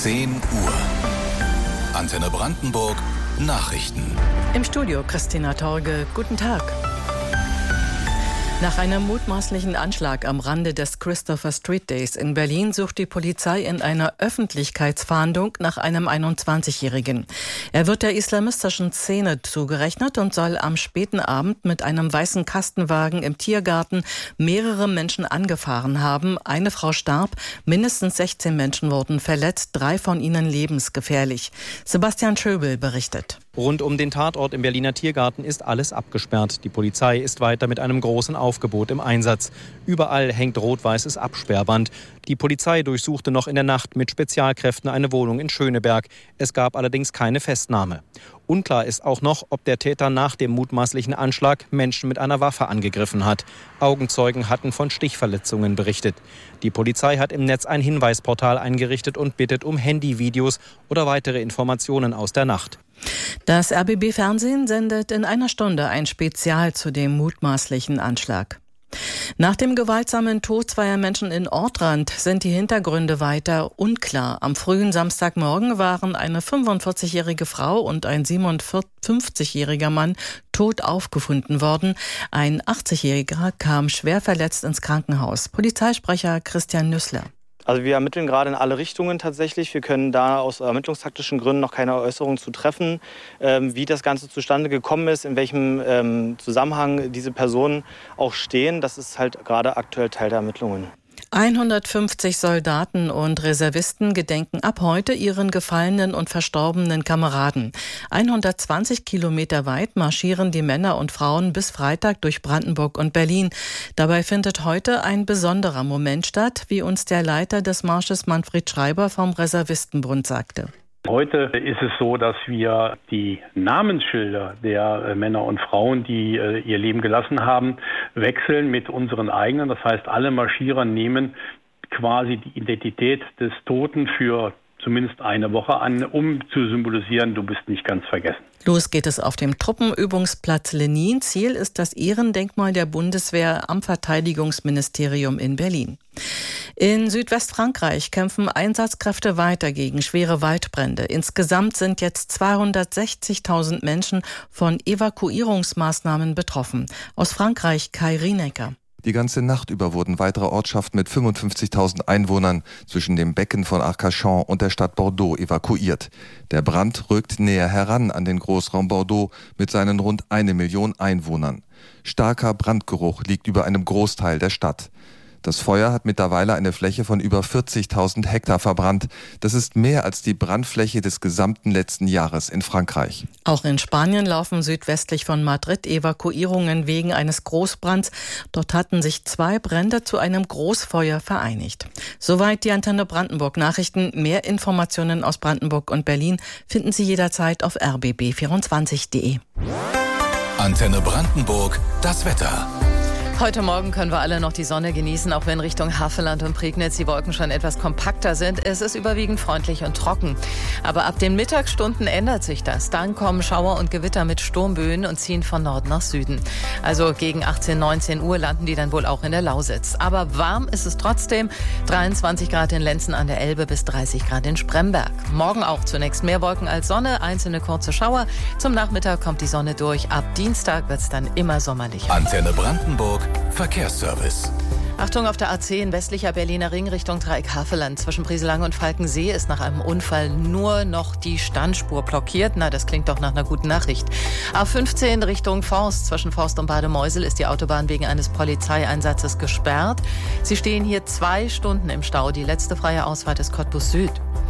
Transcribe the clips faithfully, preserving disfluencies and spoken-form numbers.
zehn Uhr. Antenne Brandenburg Nachrichten. Im Studio Christina Torge. Guten Tag. Nach einem mutmaßlichen Anschlag am Rande des Christopher Street Days in Berlin sucht die Polizei in einer Öffentlichkeitsfahndung nach einem einundzwanzigjährigen. Er wird der islamistischen Szene zugerechnet und soll am späten Abend mit einem weißen Kastenwagen im Tiergarten mehrere Menschen angefahren haben. Eine Frau starb, mindestens sechzehn Menschen wurden verletzt, drei von ihnen lebensgefährlich. Sebastian Schöbel berichtet. Rund um den Tatort im Berliner Tiergarten ist alles abgesperrt. Die Polizei ist weiter mit einem großen Aufgebot im Einsatz. Überall hängt rot-weißes Absperrband. Die Polizei durchsuchte noch in der Nacht mit Spezialkräften eine Wohnung in Schöneberg. Es gab allerdings keine Festnahme. Unklar ist auch noch, ob der Täter nach dem mutmaßlichen Anschlag Menschen mit einer Waffe angegriffen hat. Augenzeugen hatten von Stichverletzungen berichtet. Die Polizei hat im Netz ein Hinweisportal eingerichtet und bittet um Handyvideos oder weitere Informationen aus der Nacht. Das R B B-Fernsehen sendet in einer Stunde ein Spezial zu dem mutmaßlichen Anschlag. Nach dem gewaltsamen Tod zweier Menschen in Ortrand sind die Hintergründe weiter unklar. Am frühen Samstagmorgen waren eine fünfundvierzigjährige Frau und ein siebenundfünfzigjähriger Mann tot aufgefunden worden. Ein achtzigjähriger kam schwer verletzt ins Krankenhaus. Polizeisprecher Christian Nüssler. Also wir ermitteln gerade in alle Richtungen tatsächlich. Wir können da aus ermittlungstaktischen Gründen noch keine Äußerung zu treffen, ähm, wie das Ganze zustande gekommen ist, in welchem ähm, Zusammenhang diese Personen auch stehen. Das ist halt gerade aktuell Teil der Ermittlungen. hundertfünfzig Soldaten und Reservisten gedenken ab heute ihren gefallenen und verstorbenen Kameraden. hundertzwanzig Kilometer weit marschieren die Männer und Frauen bis Freitag durch Brandenburg und Berlin. Dabei findet heute ein besonderer Moment statt, wie uns der Leiter des Marsches Manfred Schreiber vom Reservistenbund sagte. Heute ist es so, dass wir die Namensschilder der äh, Männer und Frauen, die äh, ihr Leben gelassen haben, wechseln mit unseren eigenen. Das heißt, alle Marschierer nehmen quasi die Identität des Toten für zumindest eine Woche an, um zu symbolisieren, du bist nicht ganz vergessen. Los geht es auf dem Truppenübungsplatz Lenin. Ziel ist das Ehrendenkmal der Bundeswehr am Verteidigungsministerium in Berlin. In Südwestfrankreich kämpfen Einsatzkräfte weiter gegen schwere Waldbrände. Insgesamt sind jetzt zweihundertsechzigtausend Menschen von Evakuierungsmaßnahmen betroffen. Aus Frankreich Kai Rienecker. Die ganze Nacht über wurden weitere Ortschaften mit fünfundfünfzigtausend Einwohnern zwischen dem Becken von Arcachon und der Stadt Bordeaux evakuiert. Der Brand rückt näher heran an den Großraum Bordeaux mit seinen rund eine Million Einwohnern. Starker Brandgeruch liegt über einem Großteil der Stadt. Das Feuer hat mittlerweile eine Fläche von über vierzigtausend Hektar verbrannt. Das ist mehr als die Brandfläche des gesamten letzten Jahres in Frankreich. Auch in Spanien laufen südwestlich von Madrid Evakuierungen wegen eines Großbrands. Dort hatten sich zwei Brände zu einem Großfeuer vereinigt. Soweit die Antenne Brandenburg Nachrichten. Mehr Informationen aus Brandenburg und Berlin finden Sie jederzeit auf r b b vierundzwanzig punkt de. Antenne Brandenburg, das Wetter. Heute Morgen können wir alle noch die Sonne genießen, auch wenn Richtung Havelland und Prignitz die Wolken schon etwas kompakter sind. Es ist überwiegend freundlich und trocken. Aber ab den Mittagsstunden ändert sich das. Dann kommen Schauer und Gewitter mit Sturmböen und ziehen von Norden nach Süden. Also gegen achtzehn, neunzehn Uhr landen die dann wohl auch in der Lausitz. Aber warm ist es trotzdem. dreiundzwanzig Grad in Lenzen an der Elbe bis dreißig Grad in Spremberg. Morgen auch zunächst mehr Wolken als Sonne, einzelne kurze Schauer. Zum Nachmittag kommt die Sonne durch. Ab Dienstag wird es dann immer sommerlicher. Antenne Brandenburg Verkehrsservice. Achtung auf der A zehn, westlicher Berliner Ring Richtung Dreieck Havelland. Zwischen Brieselang und Falkensee ist nach einem Unfall nur noch die Standspur blockiert. Na, das klingt doch nach einer guten Nachricht. A fünfzehn Richtung Forst. Zwischen Forst und Bademeusel ist die Autobahn wegen eines Polizeieinsatzes gesperrt. Sie stehen hier zwei Stunden im Stau. Die letzte freie Ausfahrt ist Cottbus Süd.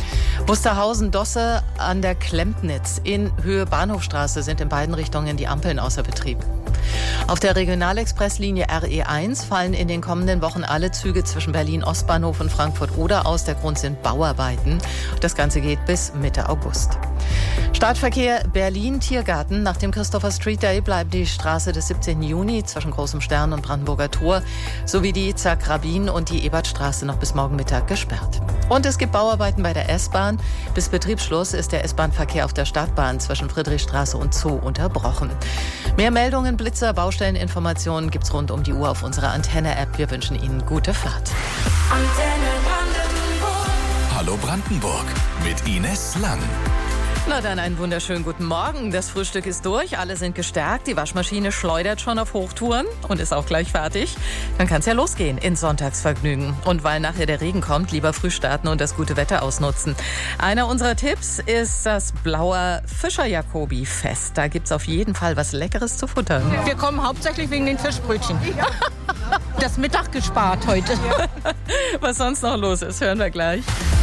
Wusterhausen-Dosse an der Klempnitz in Höhe Bahnhofstraße sind in beiden Richtungen die Ampeln außer Betrieb. Auf der Regionalexpresslinie R E eins fallen in den kommenden Wochen alle Züge zwischen Berlin-Ostbahnhof und Frankfurt-Oder aus. Der Grund sind Bauarbeiten. Das Ganze geht bis Mitte August. Startverkehr Berlin-Tiergarten. Nach dem Christopher Street Day bleibt die Straße des siebzehnten Juni zwischen Großem Stern und Brandenburger Tor sowie die Zack-Rabin und die Ebertstraße noch bis morgen Mittag gesperrt. Und es gibt Bauarbeiten bei der S-Bahn. Bis Betriebsschluss ist der S-Bahn-Verkehr auf der Stadtbahn zwischen Friedrichstraße und Zoo unterbrochen. Mehr Meldungen, Blitzer, Baustelleninformationen gibt's rund um die Uhr auf unserer Antenne-App. Wir wünschen Ihnen gute Fahrt. Hallo Brandenburg. Brandenburg mit Ines Lang. Na dann einen wunderschönen guten Morgen. Das Frühstück ist durch, alle sind gestärkt, die Waschmaschine schleudert schon auf Hochtouren und ist auch gleich fertig. Dann kann es ja losgehen ins Sonntagsvergnügen. Und weil nachher der Regen kommt, lieber früh starten und das gute Wetter ausnutzen. Einer unserer Tipps ist das Blauer Fischer-Jacobi-Fest. Da gibt's auf jeden Fall was Leckeres zu futtern. Wir kommen hauptsächlich wegen den Fischbrötchen. Das Mittag gespart heute. Was sonst noch los ist, hören wir gleich.